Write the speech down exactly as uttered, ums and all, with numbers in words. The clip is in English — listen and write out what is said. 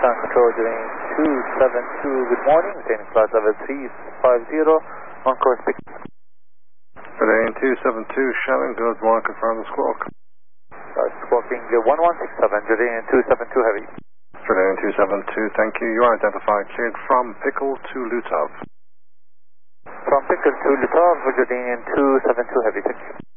Ground Control, Jordanian two seven two, good morning, retaining flight level three five zero, on course pick. Jordanian two seven two, Shannon, good morning, confirm the squawk. Uh, squawking one one six seven, Jordanian two seven two Heavy. Jordanian two seven two, thank you. You are identified, cleared from Pickle to Lutov. From Pickle to Lutov, Jordanian two seven two Heavy, thank you.